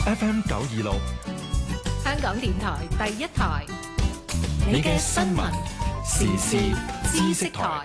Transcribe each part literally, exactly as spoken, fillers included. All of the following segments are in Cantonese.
F M 九二六， 香港電台第一台， 你嘅新聞時事知識台。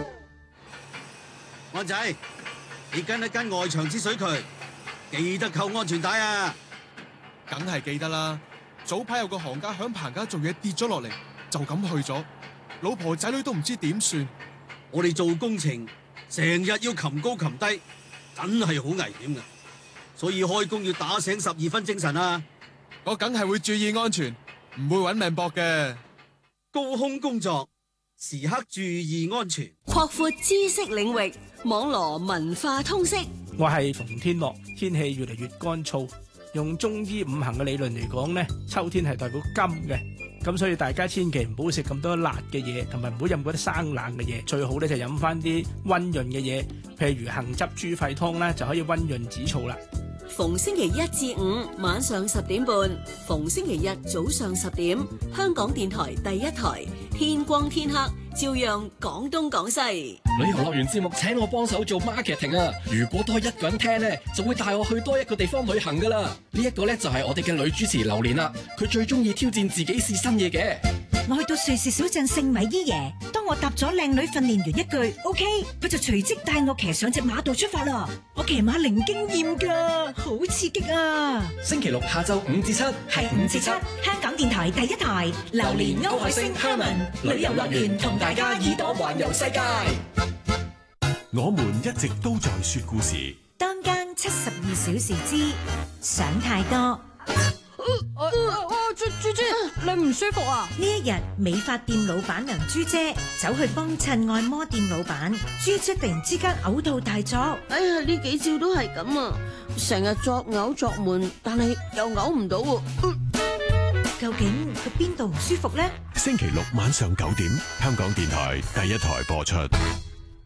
安仔，你跟一跟外牆之水渠，記得扣安全帶啊！ 梗係記得啦。早排有個行家響棚架做嘢跌咗落嚟，就咁去咗，老婆仔女都唔知點算。 我哋做工程成日要擒高擒低，真係好危險噶，所以開工要打醒十二分精神啊！ 我梗係會注意安全，唔會搵命搏嘅。 高空工作時刻注意安全， 擴闊知識領域，網羅文化通識。 我係馮天樂。天氣越嚟越乾燥，用中醫五行嘅理論嚟講呢，秋天係代表金嘅，咁所以大家千祈唔好食咁多辣嘅嘢，同埋唔好飲嗰啲生冷嘅嘢，最好咧就飲翻啲溫潤嘅嘢，譬如杏汁豬肺湯啦，就可以溫潤止燥啦。 逢星期一至五晚上十點半，逢星期日早上十點，香港電台第一台，天光天黑照樣講東講西。 旅遊樂園節目請我幫手做 marketing 啊！如果多一個人聽呢，就會帶我去多一個地方旅行噶啦。呢一個呢，就係我哋嘅女主持榴蓮啦，佢最中意挑戰自己試新嘢嘅。 我去到瑞士小鎮聖米伊耶，當我答咗靚女訓練員一句 OK， 佢就隨即帶我騎上隻馬度出發啦。我騎馬零經驗噶，好刺激啊！ 星期六下晝五至七， 係五至七，香港電台第一台，榴蓮歐海星 Herman 旅遊樂園同大家耳朵環遊世界。 我們一直都在說故事。 當間七十二小時之想太多。 朱朱姐，你唔舒服啊？ 呢一日，美髮店老闆娘朱姐走去幫襯按摩店老闆，朱姐突然之間嘔吐大作。 哎呀，呢幾招都係咁啊，成日作嘔作悶，但係又嘔唔到喎。 究竟佢邊度唔舒服呢？ 星期六晚上九點，香港電台第一台播出。